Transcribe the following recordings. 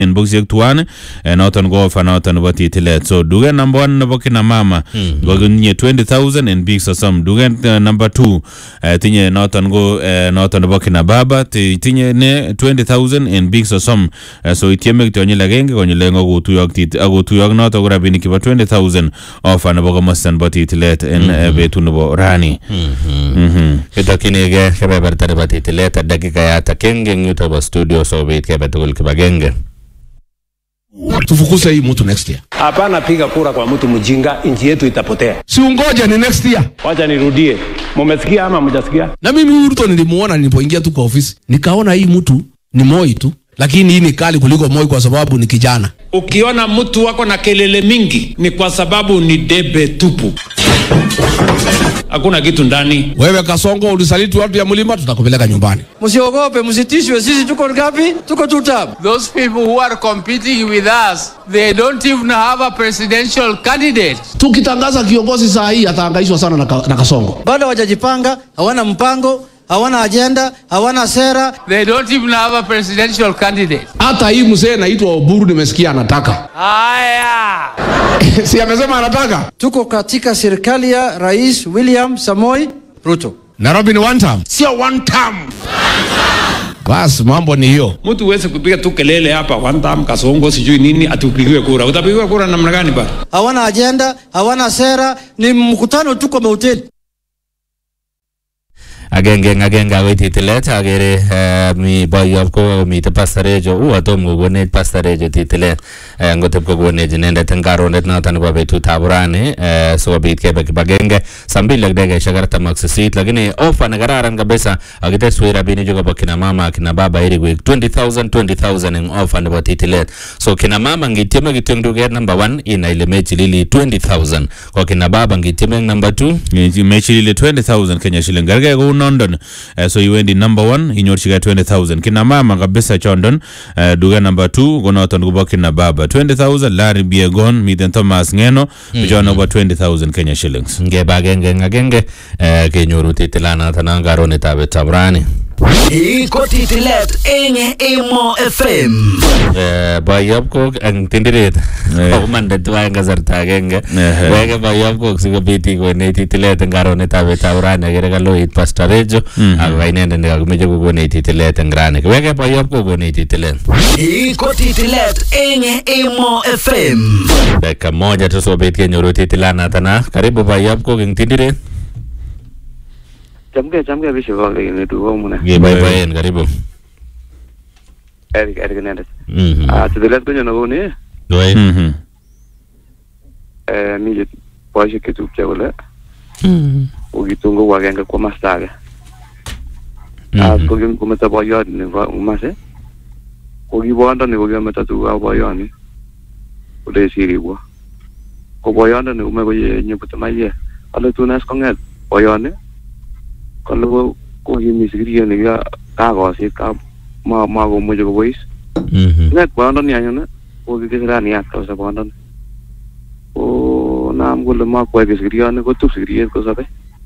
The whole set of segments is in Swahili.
en boxyek tuan noton go offer noton nebo titilet. So duket number 1 nebo kina mama gogunye 20,000 en big sosom. Duket number 2 tinye noton go noton nebo kina baba tinye ne 20,000 en big sosom. So itieme kitonyil agenge konyil ngo agutuyok noton go rabinik kibo 20,000 offer nebo komosta nebo titilet en betu nebo rani. Kitokinige kebeberta nebo titilet dakika ya takenge nyuta wa studio so bit kebetugul kibagenge. Tufukuze hii mtu next year. Hapana piga kura kwa mtu mjinga, nchi yetu itapotea. Si ungoje ni next year. Wacha nirudie. Mumesikia ama mjasikia? Na mimi Ruto nilimuona nilipoingia tu kwa ofisi. Nikaona hii mtu ni Moi tu, lakini hii ni kali kuliko Moi kwa sababu ni kijana. Ukiona mtu wako na kelele mingi ni kwa sababu ni debe tupu. Hakuna kitu ndani. Wewe Kasongo ulisaliti watu ya mlima, tutakupeleka nyumbani. Msiogope, msitishwe, sisi tuko ngapi? Tuko tutab. Those people who are competing with us, they don't even have a presidential candidate. Tukitangaza kiongozi saa hii atahangaishwa sana na Kasongo. Bado hawajajipanga, hawana mpango, hawana agenda, hawana sera. They don't even have a presidential candidate. Hata hii mzee anaitwa Oburu nimesikia anataka. Haya. Si amesema anataka? Tuko katika serikali ya Rais William Samoei Ruto. Nairobi ni one term. Sio one term. Bas mambo ni hiyo. Mtu uweze kupiga tu kelele hapa one time Kasongo sijui nini atupigiwe kura. Utapigiwa kura namna gani bado? Hawana agenda, hawana sera, ni mkutano tu kwa hoteli. Agenge away titilet agere mi boyob ko mi te pastorejo atom go gonet pastorejo titilet ngotep ko gonet inendet en karonet noton nebo betut ab rani so bit kebe kibagenge sambil dege shagarta maksisit lakini offer ne kararan kabisa akiteswe rabini jogo bo kina mama kina baba iri week 20,000 en offer nebo titilet. So kina mama ngitieme kiteng duket number 1 ina ile mechilili 20,000 kwa kina baba ngitieme number 2 mechilili 20,000 Kenya shilling garge go London. So you went in number 1 inyorchika 20,000 kina mama kabisa chondon. Duga number 2 gonoton kubo kina baba 20,000 Larry Biegon miten Thomas Ngeno bijona over 20,000 Kenya shillings. Ngenge kenyoru titilana tanan karonet ab tabrani. Iko titilet enge Emo FM. Boyob ko ang tindiret. Mande tuwa ang kasarta agenge. Wege boyob ko sikobiti ko ne titilet ang karonet ab tabrani agere kaloit pastorejo ako inende nakakumejo ko ne titilet ang rani. Wege boyob ko ne titilet. Iko titilet enge Emo FM. Dakika moja tu sobit kenyoru titilana tana. Karibu boyob ko ang tindiret. Jamke bisho kwa ni duwa muna. Bye karibu. Eric Nendez. Titilet kunyo na guni. Doi. Mi poishe kitu kya wala. Ugitungo waganga kwa mastaga. Kugim kumeta boyod ni umase. Kugibwanda ni kugimeta tu wa boyoni. Ule siriwa. Ko boyanda ni umego ye nyeputa maye. Ale tunas konget boyoni. Kalau ko yimi sigiri ni ga kago si ka ma go mo jo voice net bondo ni anyana ko ge sira ni akta sa bondo o nam go le ma ko ge sigiri ni ko tu sigiri ko sabe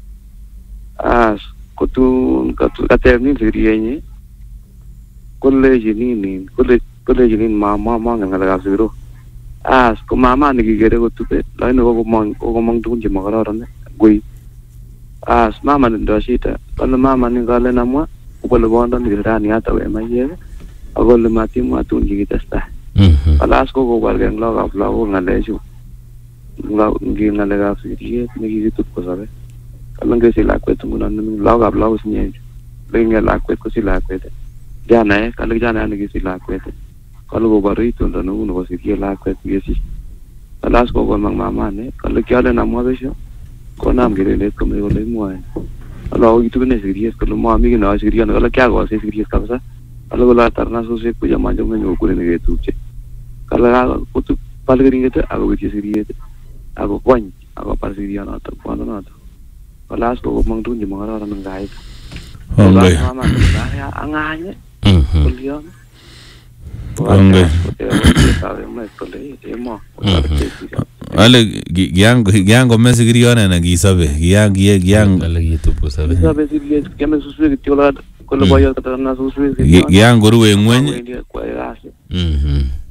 ko tu ka te ni sigiri ni college ni ma ngala ga sigiro ko mama ni ge ko tu pe la no ko mong tu je ma garan goi mama ndo shita kana mama ni gale namwa ubole bonda ni rani hata we maye agole matimu atunji kitasta alas ko walga nglaga flawo ngaleju ngale ga firiye ni gitu ko sabe kana ngesi la kwetu nguna ni laga flawo sinyeju lenga la kwetu ko sila kwete jana kana jana ni gisi la kwete kana go barito ndo no ko sikie la kwetu gesi alas ko mama ne kana kyale namwa besho kona mgirele kome ole muai alo gitu ne serious kalau mau ambil na serious kalau kya go se serious kabisa alo la tarna so se puja manjo me no kure ne tu che kalau kutu palgering itu aku bici serious aku kwan aku par serious na to kwano na to alas ko mang tu je mangara nang gai Ongai anganya kuliah Ongai Ale giango mesigirione na gisabe giango lagi tu po sabe gisabe siriye keme suswe tiola ko lo boyo katana suswe giango ruwe ngwenye